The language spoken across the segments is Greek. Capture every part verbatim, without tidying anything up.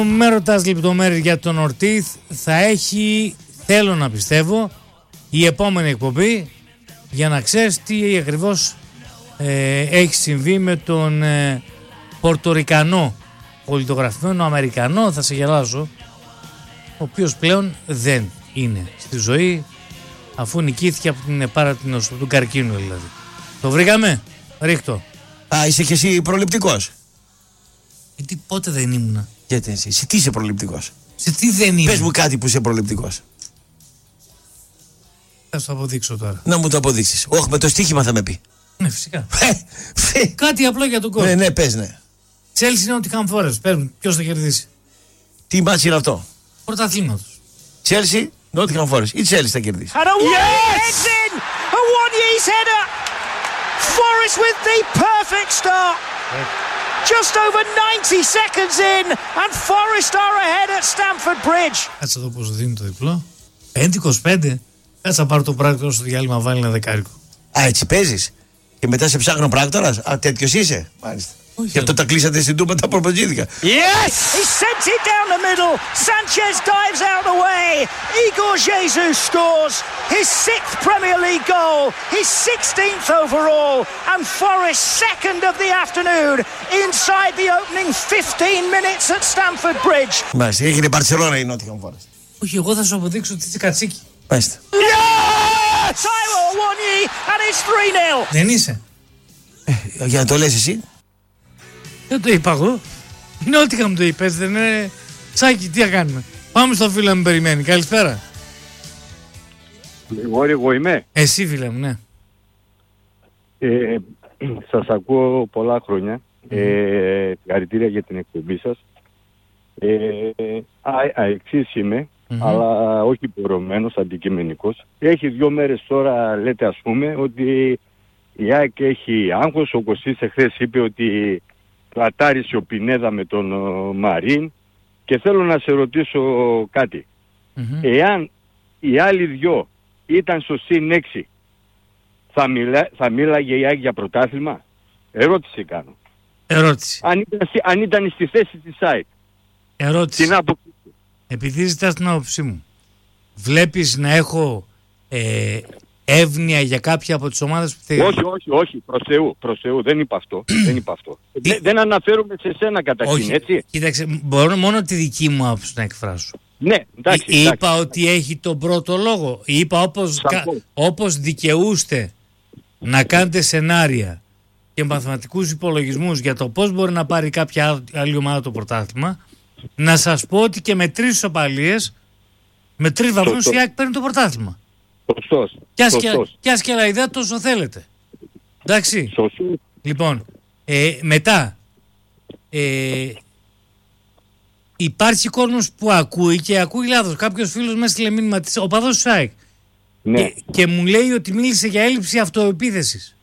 Με ρωτάς λεπτομέρειες για τον Ορτίθ, θα έχει, θέλω να πιστεύω, η επόμενη εκπομπή για να ξέρεις τι ακριβώς ε, έχει συμβεί με τον ε, Πορτορικανό πολιτογραφημένο Αμερικανό, θα σε γελάσω, ο οποίος πλέον δεν είναι στη ζωή, αφού νικήθηκε από την παράτηνος του καρκίνου δηλαδή. Το βρήκαμε, ρίχτω. Α, είσαι και εσύ προληπτικός. Γιατί πότε δεν ήμουνα. Γιατί εσύ, εσύ τι είσαι προληπτικός. Σε τι δεν ήμουν. Πες μου κάτι που είσαι προληπτικός. Θα σου το αποδείξω τώρα. Να μου το αποδείξεις. Όχι, με το στοίχημα θα με πει. Ναι, φυσικά. Κάτι απλό για τον κόσμο. Ναι, ναι, πες, ναι. Chelsea είναι ότι είχαν φορές. Παίρνουν. Ποιος θα κερδίσει. Τι μάτσι είναι αυτό. Πρωταθλήματος. Chelsea, Nottingham Forest. Η Chelsea θα κερδίσει. And Awoniyi heads in. Awoniyi's header. Forest with the perfect start. Just over ninety seconds in and Forest are ahead at Stamford Bridge. Κάτσε εδώ πως δίνει το διπλό. πέντε είκοσι πέντε. Κάτσε να πάρω το πράκτορα στο διάλειμμα, βάλει ένα δεκάρικο. Α, έτσι παίζεις. Και μετά σε ψάχνω πράκτορας. Α, τέτοιος είσαι. Μάλιστα. Γι' αυτό τα κλείσατε στην Τούμπα, τα προποτζήθηκα. Yes! He sent it down the middle. Sanchez dives out away. Igor Jesus scores his sixth Premier League goal, his sixteenth overall, and Forest second of the afternoon inside the opening fifteen minutes at Stamford Bridge. Μάλιστα, έγινε η Μπαρσελόνα η Nottingham Forest. Όχι, εγώ θα σου αποδείξω ότι είσαι κατσίκι. Μάλιστα. Yes! Taiwo Awoniyi and it's three nil. Δεν είσαι. Ε, για να το λες εσύ. Δεν το είπα εγώ. Είναι ό,τι είχα μου το είπες, δεν είναι. Τσάκι, τι θα κάνουμε. Πάμε στο φίλο μου, περιμένει. Καλησπέρα. Εγώ, εγώ είμαι. Εσύ φίλε μου, ναι. Ε, σας ακούω πολλά χρόνια. Mm. Ε, Συγχαρητήρια για την εκπομπή σας. Ε, αεξής είμαι, mm-hmm. αλλά όχι πορωμένος, αντικειμενικός. Έχει δύο μέρες τώρα, λέτε ας πούμε, ότι η ΑΕΚ έχει άγχος. Ο Κωστής εχθές είπε ότι πλατάρισε ο Πινέδα με τον ο, Μαρίν. Και θέλω να σε ρωτήσω κάτι. Mm-hmm. Εάν οι άλλοι δυο ήταν στο συν έξι, θα, μιλά, θα μίλαγε η ΑΕΚ για πρωτάθλημα? Ερώτηση κάνω. Ερώτηση. Αν ήταν, αν ήταν στη θέση της ΑΕΚ. Ερώτηση. Την άποψη. Επειδή ζητάς την άποψή μου, βλέπεις να έχω ε, εύνοια για κάποια από τις ομάδες που θέλει? Όχι, όχι, όχι. Προς Θεού, προς Θεού. Δεν είπα αυτό. δεν είπα αυτό. δεν, δεν αναφέρομαι σε σένα καταρχήν, έτσι. Κοίταξε, μπορώ μόνο τη δική μου άποψη να εκφράσω. Ναι, εντάξει. Είπα εντάξει. ότι έχει τον πρώτο λόγο. Είπα όπως, κα, όπως δικαιούστε να κάνετε σενάρια και μαθηματικούς υπολογισμούς για το πώς μπορεί να πάρει κάποια άλλη ομάδα το πρωτάθλημα, να σας πω ότι και με τρεις ισοπαλίες, με τρεις βαθμούς η ΑΕΚ παίρνει το πρωτάθλημα. Σωστός. Κι ας και ιδέα τόσο θέλετε. Εντάξει. Σωστός. Λοιπόν, ε, μετά ε, υπάρχει κόσμος που ακούει και ακούει λάθος. Κάποιος φίλος μέσα στείλε μήνυμα της οπαδός του ΑΕΚ. Ναι. Και, και μου λέει ότι μίλησε για έλλειψη αυτοεπίθεσης.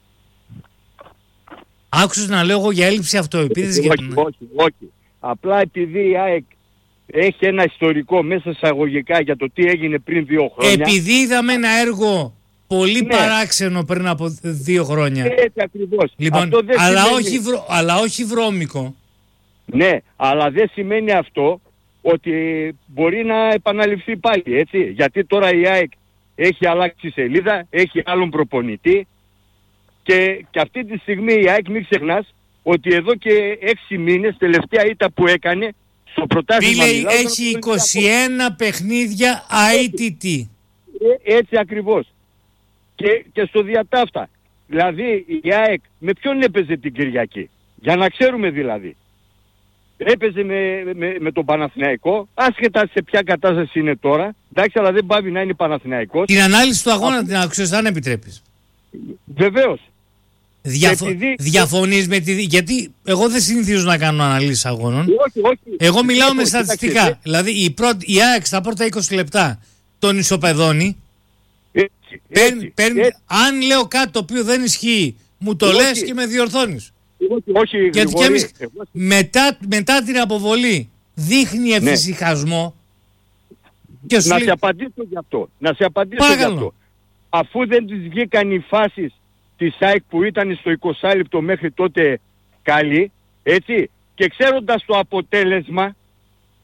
Άκουσες να λέω εγώ για έλλειψη αυτοεπίθεσης? Όχι, για... όχι, όχι. Απλά επειδή η ΑΕΚ έχει ένα ιστορικό μέσα εισαγωγικά για το τι έγινε πριν δύο χρόνια. Επειδή είδαμε ένα έργο πολύ ναι. παράξενο πριν από δύο χρόνια. Έτσι ακριβώς. Λοιπόν, αυτό δεν αλλά, σημαίνει... όχι βρω... αλλά όχι βρώμικο. Ναι, αλλά δεν σημαίνει αυτό ότι μπορεί να επαναληφθεί πάλι, έτσι. Γιατί τώρα η ΑΕΚ έχει αλλάξει σελίδα, έχει άλλον προπονητή και, και αυτή τη στιγμή η ΑΕΚ, μην ξεχνάς, ότι εδώ και έξι μήνες, τελευταία ήττα που έκανε στο πρωτάθλημα... Φίλε, έχει είκοσι ένα παιχνίδια άι τι τι. Ε, έτσι ακριβώς. Και, και στο διατάφτα. Δηλαδή η ΑΕΚ με ποιον έπαιζε την Κυριακή? Για να ξέρουμε δηλαδή. Έπαιζε με, με, με τον Παναθηναϊκό, άσχετα σε ποια κατάσταση είναι τώρα. Εντάξει, αλλά δεν πάβει να είναι Παναθηναϊκός. Την ανάλυση του αγώνα την άκουσες, αν επιτρέπεις? Βεβαίως. Διαφο... Επειδή... Διαφωνείς με τη... Γιατί εγώ δεν συνηθίζω να κάνω αναλύσεις αγώνων. Όχι, όχι. Εγώ μιλάω με όχι, στατιστικά. κοιτάξτε, Δηλαδή η, πρώτη... η ΑΕΚ στα πρώτα είκοσι λεπτά τον ισοπεδώνει. Έτσι, Παίρν... έτσι, Παίρν... έτσι. Αν λέω κάτι το οποίο δεν ισχύει, μου το όχι. λες και με διορθώνεις. Όχι, όχι, γιατί και εμείς εγώ... μετά, μετά την αποβολή δείχνει εφησυχασμό. Ναι. Και να λέει... σε απαντήσω γι' αυτό. Να σε απαντήσω Παρακαλώ. γι' αυτό. Αφού δεν τις βγήκαν οι φάσεις της ΑΕΚ που ήταν στο είκοσι λεπτό μέχρι τότε καλή, έτσι, και ξέροντας το αποτέλεσμα,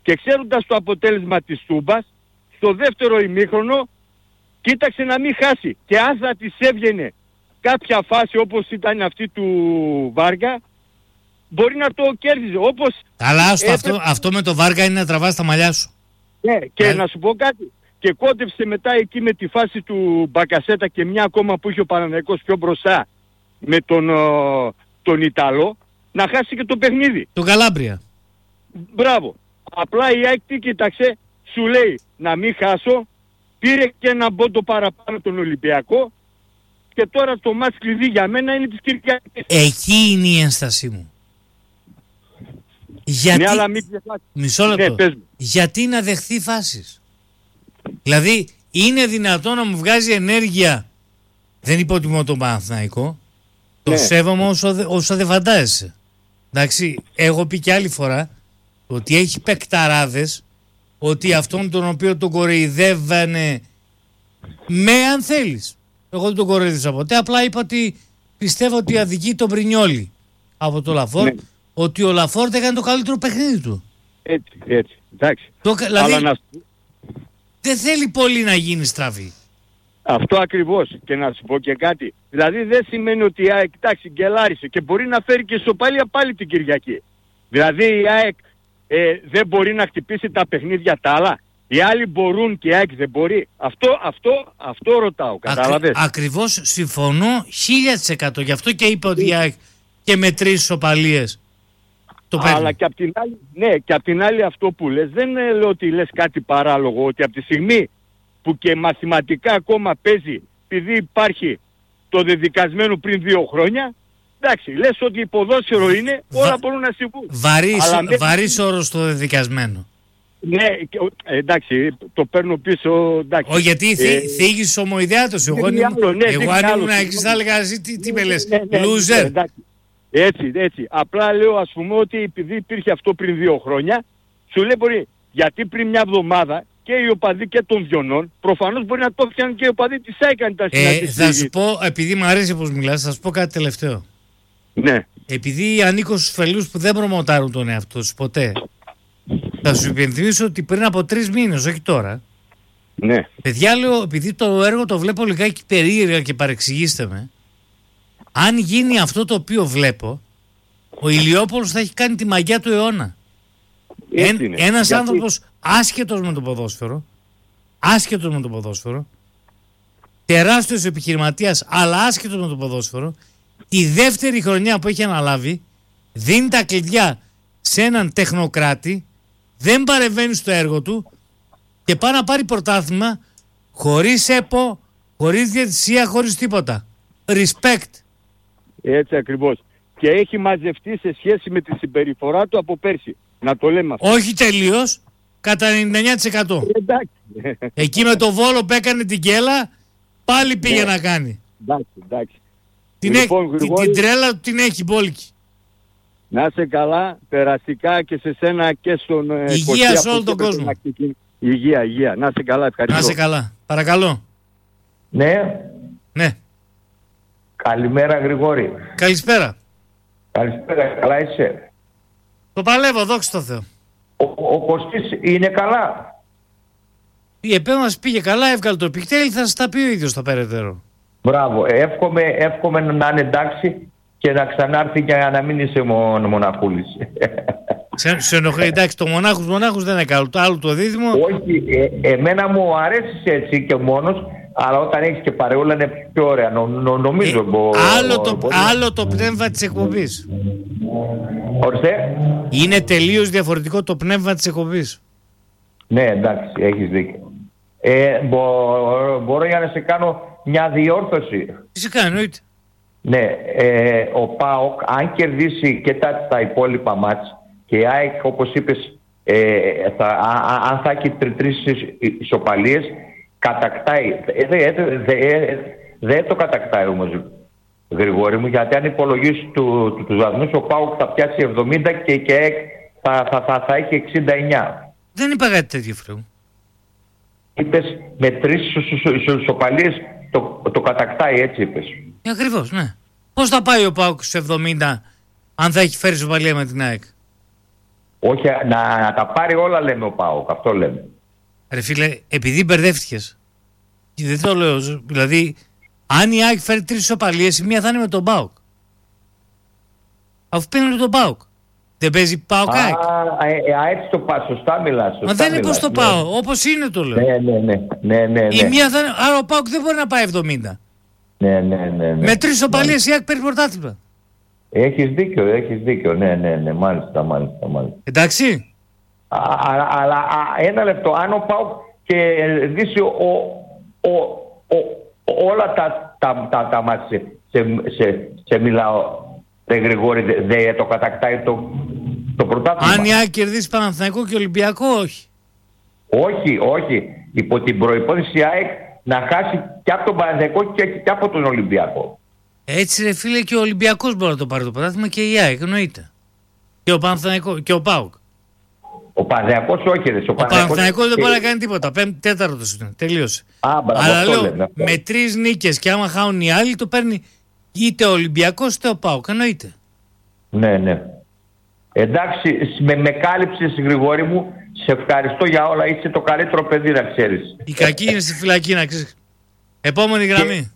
και ξέροντας το αποτέλεσμα της Τούμπας, στο δεύτερο ημίχρονο κοίταξε να μην χάσει. Και αν θα της έβγαινε κάποια φάση όπως ήταν αυτή του Βάργα, μπορεί να το κέρδιζε. Όπως αλλά άστο, έπρεπε... αυτό, αυτό με το Βάργα είναι να τραβάς τα μαλλιά σου. Ναι, και Ά... να σου πω κάτι. Και κόντεψε μετά εκεί με τη φάση του Μπακασέτα και μια ακόμα που είχε ο Παναθηναϊκός πιο μπροστά με τον, τον Ιταλό, να χάσει και το παιχνίδι. Το Καλάμπρια. Μπράβο. Απλά η ΑΕΚ τι κοίταξε, σου λέει να μην χάσω, πήρε και ένα μπόντο παραπάνω τον Ολυμπιακό και τώρα το μάτς κλειδί για μένα είναι της Κυριακής. Εκεί είναι η ένστασή μου. Γιατί... Ναι, αλλά μην ξεχάσεις. Μισό λεπτό. Ναι, γιατί να δεχθεί φάσεις. Δηλαδή είναι δυνατόν να μου βγάζει ενέργεια. Δεν υποτιμώ τον Παναθηναϊκό. Το Ναι. σέβομαι όσο, δε- όσο δεν φαντάζεσαι. Εντάξει, έχω πει και άλλη φορά ότι έχει παικταράδες, ότι αυτόν τον οποίο τον κοροϊδεύανε με αν θέλεις. Εγώ δεν τον κοροϊδεύσα ποτέ, απλά είπα ότι πιστεύω ότι αδικεί τον Πρινιόλι από το Λαφόρτ, Ναι. ότι ο Λαφόρτ έκανε το καλύτερο παιχνίδι του. Έτσι, έτσι. Εντάξει. Το, δηλαδή Αλλά να... δεν θέλει πολύ να γίνει στραβή. Αυτό ακριβώς. Και να σου πω και κάτι. Δηλαδή δεν σημαίνει ότι η ΑΕΚ, εντάξει, γκελάρισε και μπορεί να φέρει και ισοπαλία πάλι την Κυριακή. Δηλαδή η ΑΕΚ ε, δεν μπορεί να χτυπήσει τα παιχνίδια τα άλλα. Οι άλλοι μπορούν και η ΑΕΚ δεν μπορεί. Αυτό, αυτό, αυτό ρωτάω. Κατάλαβες. Ακρι, ακριβώς συμφωνώ χίλια τοις εκατό. Γι' αυτό και είπε ότι η ΑΕΚ και με τρεις ισοπαλίες το παίρνει. Αλλά και απ' την άλλη, ναι, και απ' την άλλη αυτό που λες, δεν ε, λέω ότι λες κάτι παράλογο, ότι απ' τη στιγμή που και μαθηματικά ακόμα παίζει, επειδή υπάρχει το δεδικασμένο πριν δύο χρόνια, εντάξει, λες ότι η ποδόσφαιρο είναι, όλα Βα- μπορούν να συμβούν. Βαρύς, Αλλά με- βαρύς όρος το δεδικασμένο. Ναι, και, ε, εντάξει, το παίρνω πίσω, εντάξει. Όχι, γιατί Ε, θύ, θίγεις ομοειδεάτος. Εγώ, δείχνει αν ήμουν- άλλο, ναι, εγώ δείχνει αν άλλο, ήμουν έξι θα συγγνώμη. έλεγα εσύ τι, τι με λες, Ναι, ναι, ναι, loser. εντάξει. Έτσι, έτσι. Απλά λέω ας πούμε ότι επειδή υπήρχε αυτό πριν δύο χρόνια, σου λέει μπορεί, γιατί πριν μια εβδομάδα και οι οπαδοί και των Διονών, προφανώς μπορεί να το έφτιαναν και οι οπαδοί της ΑΕΚ τα Ε, συναντήσεις. θα σου πω, επειδή μου αρέσει πως μιλάς, θα σου πω κάτι τελευταίο. Ναι. Επειδή ανήκω στους φελούς που δεν προμοτάρουν τον εαυτό τους ποτέ, θα σου υπενθυμίσω ότι πριν από τρεις μήνες, όχι τώρα, Ναι. παιδιά λέω, επειδή το έργο το βλέπω λιγάκι περίεργα και παρεξηγήστε με, αν γίνει αυτό το οποίο βλέπω, ο Ηλιόπολος θα έχει κάνει τη μαγιά του αιώνα. Έτσι Εν, είναι. ένας Γιατί- άνθρωπος άσχετος με το ποδόσφαιρο, άσχετος με το ποδόσφαιρο, τεράστιος επιχειρηματίας αλλά άσχετος με το ποδόσφαιρο, τη δεύτερη χρονιά που έχει αναλάβει δίνει τα κλειδιά σε έναν τεχνοκράτη, δεν παρεμβαίνει στο έργο του και πάει να πάρει πρωτάθλημα χωρίς ΕΠΟ, χωρίς διαιτησία, χωρίς τίποτα. Respect. Έτσι ακριβώς. Και έχει μαζευτεί σε σχέση με τη συμπεριφορά του από πέρσι. Να το λέμε αυτό. Όχι τελείως, κατά ενενήντα εννιά τοις εκατό. Εντάξει. Εκεί με το Βόλο που έκανε την κέλα, πάλι πήγε Ναι. να κάνει. εντάξει, εντάξει. Την, Λοιπόν, έχει- την, Γρηγόρη, την τρέλα του την έχει μπόλικη. να είσαι καλά, περαστικά και σε σένα και στον ε, Υγεία Κωστή σε από όλο τον εκεί κόσμο. να ξεκινήσει. Υγεία, υγεία. Να είσαι καλά, ευχαριστώ. Να είσαι καλά. Παρακαλώ. Ναι, Ναι. καλημέρα Γρηγόρη. Καλησπέρα. Καλησπέρα, καλά είσαι. Το παλεύω, δόξα τω Θεώ. Ο, ο Κωστής είναι καλά. Η ΕΠΕ μας πήγε καλά, έβγαλε το επικτέλ, θα σας τα πει ο ίδιος στα περαιτέρω. Μπράβο, εύχομαι, εύχομαι να είναι εντάξει και να ξανάρθει για να μην είσαι μόνο μοναχούλης. Σε, σε ενοχλεί, εντάξει, το μονάχους μονάχους δεν είναι καλό. Το άλλο το δίδυμο, Όχι, ε, εμένα μου αρέσει έτσι και μόνος, αλλά όταν έχεις και παρεούλα είναι πιο ωραία. Νο, νο, νομίζω. ε, μπο, άλλο, το, μπορεί. άλλο το πνεύμα της εκπομπής. Ορίστε. Είναι τελείως διαφορετικό το πνεύμα της εκπομπής. Ναι, εντάξει, έχεις δίκιο. Ε, μπο, μπορώ για να σε κάνω μια διόρθωση. Φυσικά εννοείται. Ναι, ε, ο ΠΑΟΚ αν κερδίσει και τα, τα υπόλοιπα μάτς και η ΑΕΚ όπως είπες ε, θα, α, α, αν θα έχει τρι, τρεις ισοπαλίες κατακτάει. Ε, Δεν δε, δε, δε, δε το κατακτάει όμως Γρηγόρη μου, γιατί αν υπολογίσει του, του, τους βαθμούς ο ΠΑΟΚ θα πιάσει εβδομήντα και η ΑΕΚ θα, θα, θα, θα έχει εξήντα εννιά. Δεν είπα κάτι τέτοιο, φρέου. Είπες με τρεις ισοπαλίες το, το κατακτάει, έτσι είπες. Ε, ακριβώς, ναι. Πώς θα πάει ο ΠΑΟΚ στους εβδομήντα αν θα έχει φέρει ισοπαλία με την ΑΕΚ. Όχι, να, να τα πάρει όλα, λέμε ο ΠΑΟΚ. Αυτό λέμε. Ρε φίλε, επειδή μπερδεύτηκες. Και δεν το λέω. Δηλαδή, αν η ΑΕΚ φέρει τρεις ισοπαλίες, η μία θα είναι με τον ΠΑΟΚ. Αφού παίρνει τον ΠΑΟΚ. Δεν παίζει ΠΑΟΚ ΑΕΚ. Α, ε, έτσι το πα, σωστά μιλάς. Σωστά Μα δεν είναι μιλάς, πώς το ναι. πάω. Όπως είναι το λέω. Ναι, ναι, ναι. ναι, ναι, ναι. Η μία θα είναι. Άρα ο ΠΑΟΚ δεν μπορεί να πάει εβδομήντα. Ναι, ναι, ναι, ναι. Με τρεις ισοπαλίες η ΑΕΚ παίρνει πρωτάθλημα. Έχεις δίκιο, έχεις δίκιο. Ναι, ναι, ναι. Μάλιστα, μάλιστα. μάλιστα. Εντάξει. Α, α, αλλά α, ένα λεπτό. Αν ο ΠΑΟΚ κερδίσει ο, ο, ο, ο, όλα τα, τα, τα, τα μάτια σε, σε, σε, σε μιλάω, δε Γρηγόρη, δεν δε, το κατακτάει το, το πρωτάθλημα. Αν η ΑΕΚ κερδίσει Παναθηναϊκό και Ολυμπιακό, όχι. Όχι, όχι. Υπό την προϋπόθεση η ΑΕΚ να χάσει και από τον Παναθηναϊκό και, και από τον Ολυμπιακό. Έτσι ρε φίλε, και ο Ολυμπιακός μπορεί να το πάρει το πρωτάθλημα και η ΑΕΚ, εννοείται. Και ο Παναθηναϊκός και ο ΠΑΟΚ. Ο Παναθηναϊκός όχι, ρε. Ο Παναθηναϊκός δεν μπορεί να κάνει τίποτα. Πέμπτη, τέταρτος είναι. Τελείωσε. Α, μπράβο, αλλά αυτό λέω, λέμε, αυτό. με τρεις νίκες και άμα χάουν οι άλλοι, το παίρνει είτε ο Ολυμπιακός είτε ο ΠΑΟΚ. Εννοείται. Ναι, ναι. Εντάξει, με, με κάλυψες, Γρηγόρη μου. Σε ευχαριστώ για όλα. Είσαι το καλύτερο παιδί, να ξέρεις. Η κακή είναι στη φυλακή, να ξέρεις. Επόμενη γραμμή.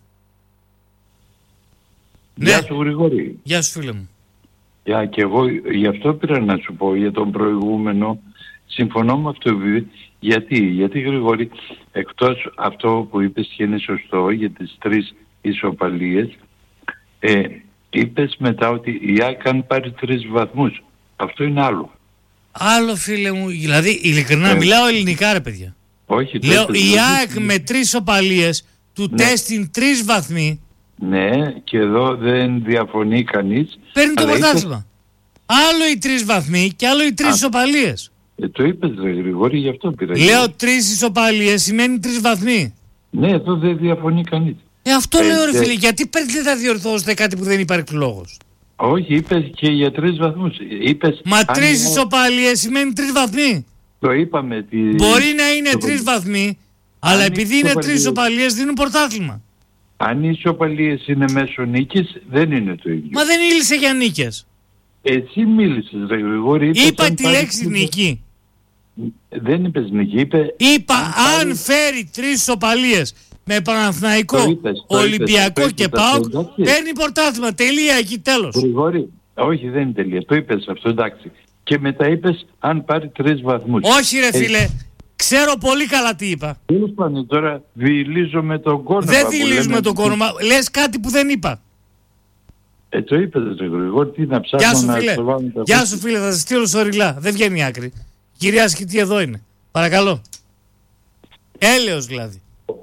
Γεια Ναι. σου, Γρηγόρη. Γεια σου, φίλε μου. Γεια, και εγώ γι' αυτό πήρα να σου πω για τον προηγούμενο. Συμφωνώ με αυτό. Γιατί, γιατί Γρηγόρη, εκτός αυτό που είπες και είναι σωστό για τις τρεις ισοπαλίες, ε, είπες μετά ότι η ΑΕΚ αν πάρει τρεις βαθμούς. Αυτό είναι άλλο. Άλλο, φίλε μου. Δηλαδή, ειλικρινά, Ε. μιλάω ελληνικά, ρε παιδιά. Όχι, Λέω, τότε- η ΑΕΚ με τρεις οπαλίες του Ναι. τέστην τρεις βαθμοί Ναι, και εδώ δεν διαφωνεί κανείς. παίρνει το αλλά είπες- πρωτάθλημα. Άλλο οι τρεις βαθμοί και άλλο οι τρεις Α. ισοπαλίες. Ε, το είπες ρε Γρηγόρη, γι' αυτό πήρα. Λέω τρεις ισοπαλίες σημαίνει τρεις βαθμοί. Ναι, εδώ δεν διαφωνεί κανείς. Ε, αυτό Ε, λέω ρε ε. φίλε, γιατί παίρνετε τα διορθώσετε κάτι που δεν υπάρχει λόγος. Όχι, είπες και για τρεις βαθμούς. Είπες, Μα αν τρεις είναι- ισοπαλίες σημαίνει τρεις βαθμοί. Το είπαμε. Τη... Μπορεί να είναι το- τρεις βαθμοί, αλλά είναι επειδή είναι ισοπαλίες. τρεις ισοπαλίες δίνουν πρωτάθλημα. Αν οι ισοπαλίες είναι μέσω νίκης, δεν είναι το ίδιο. Μα δεν μίλησε για νίκες. Εσύ μίλησες ρε Γρηγόρη. είπες Είπα αν τη πάρει λέξη τρεις- νίκη. Δεν είπες νίκη, είπε... Είπα αν αν πάρει- φέρει τρεις ισοπαλίες με Παναθηναϊκό, Το είπες, το Ολυμπιακό είπες, το και είπες ΠΑΟΚ, αυτό, εντάξει. παίρνει πρωτάθλημα. Τελεία εκεί, τέλος. Γρηγόρη, όχι δεν είναι τελεία. Το είπες αυτό, εντάξει. Και μετά είπες αν πάρει τρεις βαθμούς. Όχι ρε Ε, φίλε, ξέρω πολύ καλά τι είπα. Τέλος πάντων, τώρα διηλίζω με τον κόρνο. Δεν δηλίζουμε τον κόνομα, λες κάτι που δεν είπα. Ε, το είπες ρε Γρηγόρη, τι να Γεια ψάχνω σου να φίλε, το βάλω τα γεια κόστη. σου φίλε, θα σε στείλω στο ρηλά. Δεν βγαίνει άκρη. Κυρία Σκητή εδώ είναι. Παρακαλώ. Έλεος δηλαδή.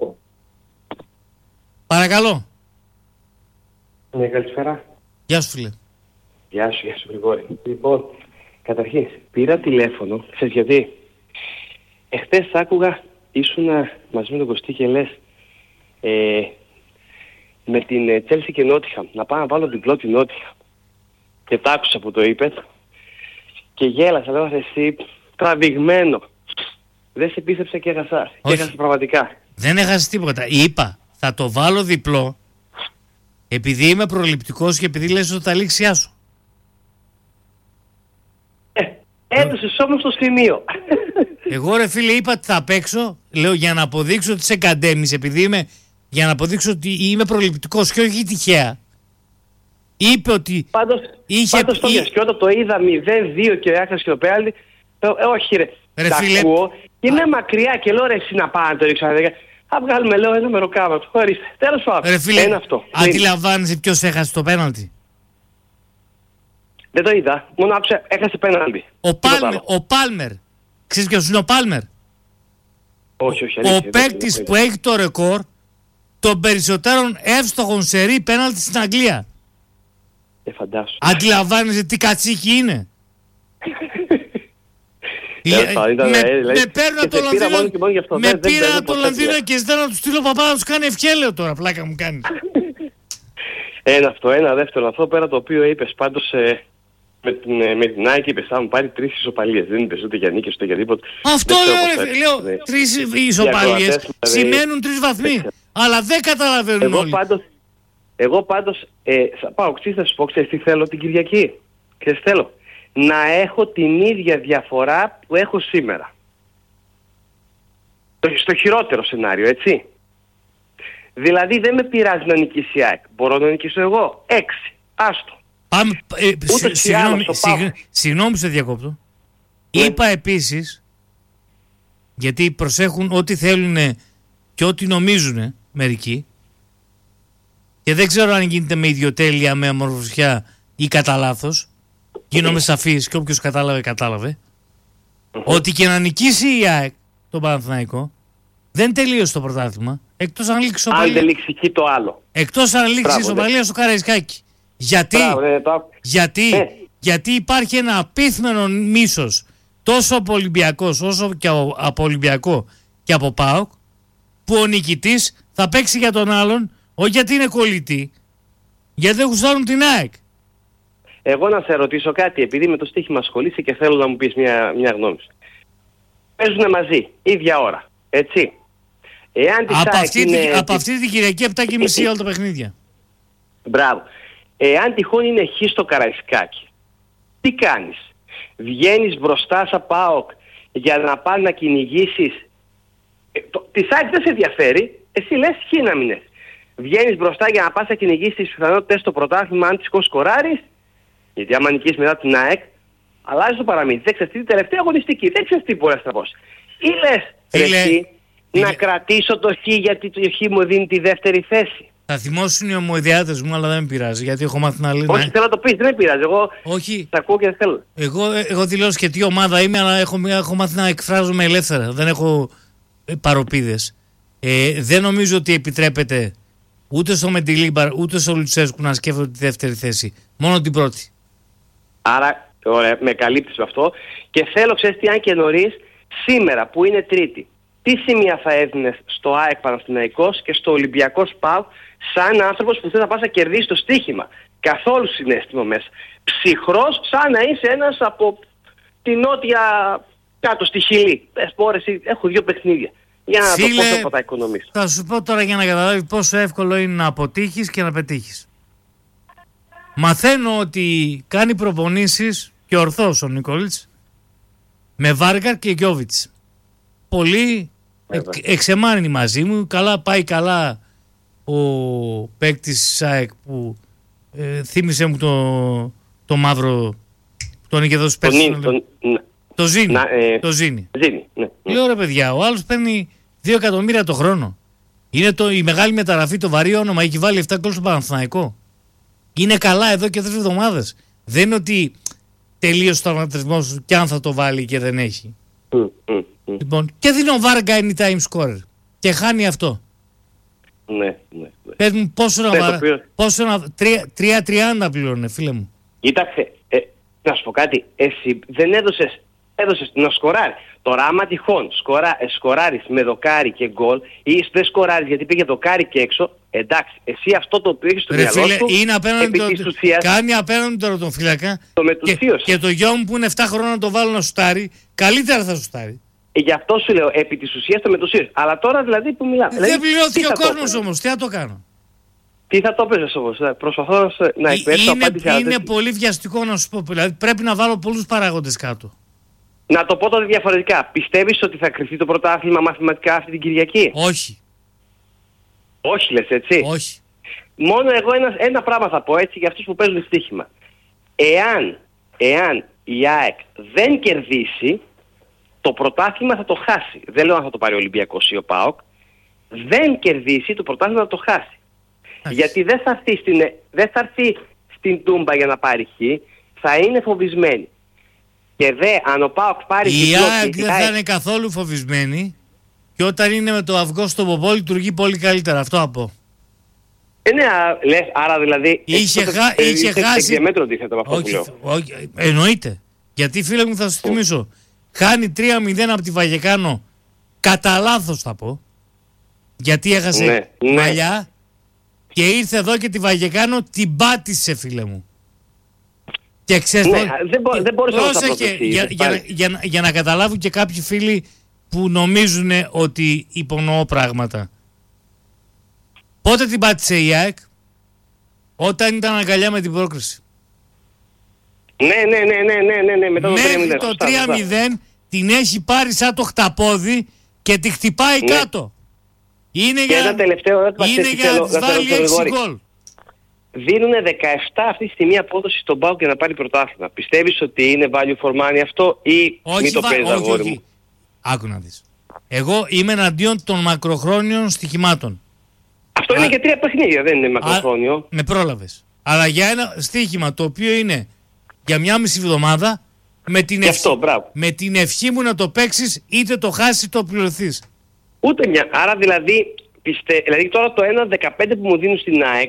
Παρακαλώ. Ναι, καλησπέρα. Γεια σου φίλε. Γεια σου, γεια σου Γρηγόρη. Λοιπόν, καταρχήν, πήρα τηλέφωνο, ξέρεις γιατί. Εχθές άκουγα, ήσουν μαζί με τον Κωστή και λες ε, με την Τσέλσι και Νότιχαμ, να πάω να βάλω διπλό την Νότιχαμ. Και τ' άκουσα που το είπες και γέλασα, λέω εσύ τραβηγμένο. Δεν σε πίστεψα και έχασα. Και Όχι. έχασα πραγματικά. Δεν έχασε τίποτα. Είπα, θα το βάλω διπλό επειδή είμαι προληπτικός και επειδή λες ότι θα λήξει η Άσο. Ε, έδωσες όμως το σημείο. Εγώ ρε φίλε είπα ότι θα παίξω, λέω για να αποδείξω ότι σε καντέμεις, επειδή είμαι, για να αποδείξω ότι είμαι προληπτικός και όχι τυχαία. Είπε ότι Πάντως, είχε πάντως το πει- πιες. Και όταν το είδα μηδέν δύο και έχασε και το πέναλτι, ε, όχι ρε, Ρε τα φίλε, ακούω και είμαι μακριά και λέω ρε εσύ να πάω να το ρίξω. Θα βγάλουμε λέω ένα μεροκάματο. Ορίστε. Τέλος πάντων. ρε φίλε, Είναι αυτό. αντιλαμβάνεσαι ποιος έχασε το πέναλτι. Δεν το είδα. Μόνο άκουσα έχασε πέναλτι. Ο Τίποτα Πάλμερ, άλλο. ο Πάλμερ. Ξέρεις ποιος είναι ο Πάλμερ? Όχι, όχι. αλήθεια, Ο δεν παίκτης το είδα. που έχει το ρεκόρ των περισσότερων εύστοχων σερί πέναλτι στην Αγγλία. Ε, φαντάσου. Αντιλαμβάνεσαι τι κατσίκι είναι. Τέλος πάντων, ήταν, με, ε, δηλαδή, με παίρνουν και από το σε πήρα Λονδίνο, μόνο και μόνο γι' αυτό. με Δεν- δεν πήρα παίρνω από το ποτέ Λονδίνο πια. και ζητάω να του στείλω παπά να του κάνει ευχέλαιο τώρα. Πλάκα μου κάνει. Ένα αυτό, ένα δεύτερο. Αυτό πέρα το οποίο είπες πάντως ε, με την, ε, με την Nike είπες θα μου πάρει τρεις ισοπαλίες. Δεν είπες ούτε για νίκες ούτε για τίποτα. Αυτό Δεν ξέρω λέω πώς ρε θα φίλε, λέω έρθει. τρεις Οι ισοπαλίες ακροατές, δηλαδή, σημαίνουν τρεις βαθμοί. δεν ξέρω. Αλλά δεν καταλαβαίνουν Εγώ όλοι. πάντως, εγώ πάντως ε, θα πάω ξύς να σου πω, ξέρεις τι θέλω την Κυριακή. Ξέρεις τι θέλω. να έχω την ίδια διαφορά που έχω σήμερα. Στο χειρότερο σενάριο, έτσι. Δηλαδή δεν με πειράζει να νικήσει η ΑΕΚ. Μπορώ να νικήσω εγώ. Έξι. Άστο. Πάμε, ε, συγ, συγγνώμη, συγ, συγγνώμη σε διακόπτω. Ναι. Είπα επίσης, γιατί προσέχουν ό,τι θέλουν και ό,τι νομίζουν μερικοί, και δεν ξέρω αν γίνεται με ιδιοτέλεια, με αμορφωσιά ή κατά λάθος. Γίνομαι σαφής και όποιος κατάλαβε, κατάλαβε. Mm-hmm. Ότι και να νικήσει η ΑΕΚ τον Παναθηναϊκό, δεν τελείωσε το πρωτάθλημα. Εκτός αν λήξει αν δεν λήξει εκεί το άλλο. Εκτός αν λήξει η ισοπαλία στο Καραϊσκάκι. Γιατί, Μπράβο, ναι, το... γιατί, ε. γιατί υπάρχει ένα απίθμενο μίσος τόσο από Ολυμπιακός όσο και από Ολυμπιακό και από ΠΑΟΚ, που ο νικητής θα παίξει για τον άλλον, όχι γιατί είναι κολλητή, γιατί δεν γουστάρουν την ΑΕΚ. Εγώ να σε ρωτήσω κάτι, επειδή με το στοίχημα ασχολείσαι και θέλω να μου πεις μια, μια γνώμη. Παίζουν μαζί, ίδια ώρα, έτσι. Εάν από, αυτή, είναι... από αυτή την Κυριακή επτά και μισή όλα τα παιχνίδια. Μπράβο. Εάν τυχόν είναι χ στο Καραϊσκάκι, τι κάνεις? Βγαίνεις μπροστά σαν ΠΑΟΚ για να πας να κυνηγήσεις? Ε, το, τη ΣΑΚ δεν σε ενδιαφέρει, εσύ λες χ να μην έρθει. Βγαίνεις μπροστά για να πας να κυνηγήσεις τις πιθανότητες στο πρωτάθλημα αν τις σκοράρεις, γιατί άμα νικήσεις μετά την ΑΕΚ, αλλάζει το παραμύθι. Δεν ξέρεις τι τελευταία αγωνιστική, δεν ξέρεις τι μπορείς να πεις. Ή λες, εσύ, να κρατήσω το χ γιατί το χ μου δίνει τη δεύτερη θέση. Θα θυμώσουν οι ομοειδιάτες μου, αλλά δεν με πειράζει, γιατί έχω μάθει να λέω. Όχι, ναι. Θέλω να το πεις, δεν με πειράζει. Εγώ Όχι. θα ακούω και δεν θέλω. Εγώ, εγώ δηλώσω και τι ομάδα είμαι, αλλά έχω, έχω μάθει να εκφράζομαι ελεύθερα. Δεν έχω ε, παροπίδες. Ε, δεν νομίζω ότι επιτρέπεται ούτε στο Μεντιλίμπαρ ούτε στο Λουτσέσκου να σκέφτονται τη δεύτερη θέση. Μόνο την πρώτη. Άρα, ωραία, με καλύπτεις με αυτό. Και θέλω, ξέρεις τι, αν και νωρίς, σήμερα που είναι Τρίτη, τι σημεία θα έδινες στο ΑΕΚ Παναθηναϊκός και στο Ολυμπιακό ΣΠΑΒ σαν άνθρωπος που θέλει να πας να κερδίσει το στοίχημα? Καθόλου συναίσθημα μέσα. Ψυχρός, σαν να είσαι ένας από τη νότια κάτω στη Χιλή. Πες πω ρε, έχω δύο παιχνίδια. Για να Φίλε, το πόσο θα τα οικονομήσω. Θα σου πω τώρα για να καταλάβει πόσο εύκολο είναι να αποτύχεις και να πετύχεις. Μαθαίνω ότι κάνει προπονήσεις και ορθώς ο Νικόλιτς με Βάργαρ και Γιώβιτς. Πολύ εκ, εξεμάνει μαζί μου. Καλά πάει καλά ο παίκτης ΣΑΕΚ που ε, θύμισε μου το, το μαύρο, τον είχε δώσει πέρσι. Το, τον, το Ζήνη. Να, ε, το Ζήνη. Ζήνη ναι, ναι. Λέω ρε παιδιά, ο άλλος παίρνει δύο εκατομμύρια το χρόνο. Είναι το, η μεγάλη μεταγραφή, το βαρύ όνομα, έχει βάλει επτά γκολ στο Παναθηναϊκό. Είναι καλά εδώ και τρεις εβδομάδες. Δεν είναι ότι τελείωσε το τραυματισμό σου και αν θα το βάλει και δεν έχει. Mm, mm, mm. Λοιπόν, και δίνει ο Βάργα anytime scorer. Και χάνει αυτό. Ναι, ναι. ναι. Πες μου πόσο να βάλει. Πόσο να. τρία τριάντα πλήρωνε, φίλε μου. Κοίταξε, ε, να σου πω κάτι. Εσύ δεν έδωσες, έδωσες να σκοράρει. Τώρα, άμα τυχόν σκορά, ε, σκοράρεις με δοκάρι και γκολ, ή δεν σκοράρεις γιατί πήγε δοκάρι και έξω, εντάξει, εσύ αυτό το οποίο έχεις στο μυαλό φίλε, σου, είναι απέναντι το, ουσίας, κάνει απέναντι τώρα τον φύλακα. Το και, και το γιο μου που είναι επτά χρόνια να το βάλω να σουτάρει, καλύτερα θα σουτάρει. Ε, γι' αυτό σου λέω, επί της ουσίας το μετουσίως. Αλλά τώρα δηλαδή που μιλάμε. Δεν δηλαδή, πληρώθηκε ο κόσμος όμως, τι θα το κάνω. Τι θα το παίζεις όμως, προσπαθώ να εκπαιδεύσω απάντηση. Είναι, είναι πολύ βιαστικό να σου πω, δηλαδή πρέπει να βάλω πολλούς παράγοντες κάτω. Να το πω τότε διαφορετικά. Πιστεύεις ότι θα κρυφτεί το πρωτάθλημα μαθηματικά αυτή την Κυριακή? Όχι. Όχι λες έτσι. Όχι. Μόνο εγώ ένα, ένα πράγμα θα πω έτσι για αυτούς που παίζουν στοίχημα. Εάν, εάν η ΑΕΚ δεν κερδίσει, το πρωτάθλημα θα το χάσει. Δεν λέω αν θα το πάρει ο Ολυμπιακός ή ο ΠΑΟΚ. Δεν κερδίσει, το πρωτάθλημα θα το χάσει. Άχι. Γιατί δεν θα έρθει στην, δεν θα έρθει στην Τούμπα για να πάρει χ, θα είναι φοβισμένη. Και δε, αν ο ΠΑΟΚ πάρει η ΑΕΚ δεν θα είναι καθόλου φοβισμένη και όταν είναι με το αυγό στο ποπό λειτουργεί πολύ καλύτερα. Αυτό θα πω. Ε, ναι, λες, άρα δηλαδή... Είχε, χα, ε, είχε χάσει... Διαμέτρο αντίθετα από αυτό όχι, που λέω. Όχι, εννοείται. Γιατί φίλε μου θα σου θυμίσω, χάνει τρία μηδέν από τη Βαγεκάνο, κατά λάθος θα πω, γιατί έχασε ναι, μαλλιά ναι. Και ήρθε εδώ και τη Βαγεκάνο την πάτησε φίλε μου. Και ξέρεις, ναι, δεν, μπο, δεν μπορείς να το για, για, για, για, για να καταλάβουν και κάποιοι φίλοι που νομίζουν ότι υπονοώ πράγματα. Πότε την πάτησε η ΑΕΚ? Όταν ήταν αγκαλιά με την πρόκριση. Ναι, ναι, ναι, ναι, ναι, ναι, ναι. Μετά το τρία μηδέν. Μέχρι το τρία μηδέν την έχει πάρει σαν το χταπόδι και τη χτυπάει ναι. κάτω. Είναι και για, ένα τελευταίο ερώτημα. είναι για να της βάλει έξι γκολ. Δίνουν δεκαεπτά αυτή τη στιγμή απόδοση στον ΠΑΟΚ για να πάρει πρωτάθλημα. Πιστεύεις ότι είναι value for money αυτό ή όχι, μην το βα... παίζεις αγόρι μου? Άκου να δεις. Εγώ είμαι εναντίον των μακροχρόνιων στοιχημάτων. Αυτό Α... είναι και τρία παιχνίδια, δεν είναι μακροχρόνιο. Α... Με πρόλαβες. Αλλά για ένα στοίχημα το οποίο είναι για μια μισή εβδομάδα, με την, ευχ... αυτό, με την ευχή μου να το παίξεις, είτε το χάσεις είτε το πληρωθείς. Ούτε μια. Άρα δηλαδή, πιστε... δηλαδή τώρα το ένα δεκαπέντε που μου δίνουν στην ΑΕΚ,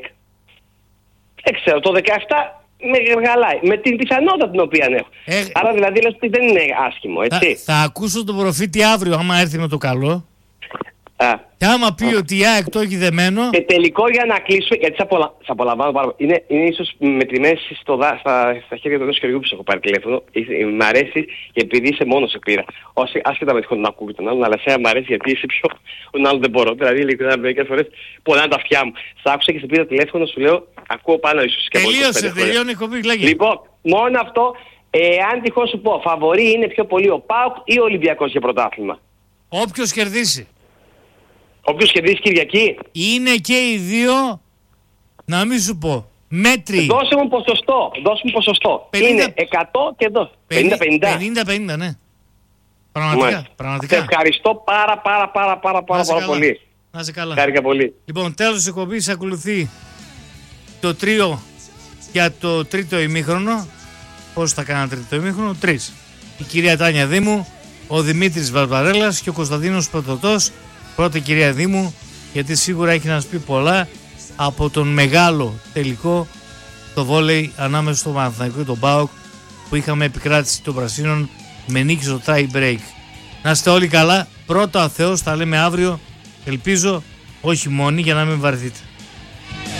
δεν ξέρω, το δεκαεπτά με γαλάει. Με την πιθανότητα την οποία έχω. Ε... Άρα δηλαδή λες ότι δεν είναι άσχημο, έτσι. Θα, θα ακούσω τον προφήτη αύριο, άμα έρθει με το καλό. Α. Και άμα πει Α. ότι η ΑΕΚ το έχει δεμένο. Και τελικό για να κλείσουμε, γιατί σε απολα... απολαμβάνω πάρα πολύ. Είναι, είναι ίσως μετρημένες στα, στα χέρια του ενός χεριού που σε έχω πάρει τηλέφωνο. Μ' αρέσει και επειδή είσαι μόνος σε πήρα. Όσοι άσχετα με τυχόν να ακούω τον άλλον, αλλά σε μ' αρέσει γιατί είσαι πιο. Τον άλλον δεν μπορώ. Δηλαδή, ειλικρινά μερικές φορές πονάνε τα αυτιά μου. Σ' άκουσα και σε πήρα τηλέφωνο, σου λέω, ακούω πάνω ίσως και τελείωσε, τελειώνει η κοπή, λέγε. Λοιπόν, μόνο αυτό, εάν τυχόν σου πω, φαβορί είναι πιο πολύ ο ΠΑΟΚ ή ο Ολυμπιακός για πρωτάθλημα? Όποιος κερδίσει. Όποιος κερδίσει Κυριακή. Είναι και οι δύο, να μην σου πω, μέτρη. Δώσε μου ποσοστό, δώσε μου ποσοστό. πενήντα Είναι εκατό και εδώ. πενήντα πενήντα. πενήντα, ναι. Πραγματικά, πραγματικά. Σε ευχαριστώ πάρα πάρα πάρα πάρα πάρα, πάρα πολύ. Να είσαι καλά. Χάρηκα πολύ. Λοιπόν, τέλος της εκπομπής ακολουθεί το τρίο για το τρίτο ημίχρονο. Πώς θα κάνετε τρίτο ημίχρονο? Τρεις. Η κυρία Τάνια Δήμου, ο Δημήτρης Βαρβαρέλας και ο Κωνσταντίνος Πρωτωτός. Πρώτη κυρία Δήμου, γιατί σίγουρα έχει να μας πει πολλά από τον μεγάλο τελικό το βόλεϊ ανάμεσα στο Παναθηναϊκό και τον ΠΑΟΚ που είχαμε επικράτηση των Πρασίνων με νίκη στο tie break. Να είστε όλοι καλά. Πρώτα ο Θεός, τα λέμε αύριο. Ελπίζω όχι μόνοι για να μην βαρεθείτε.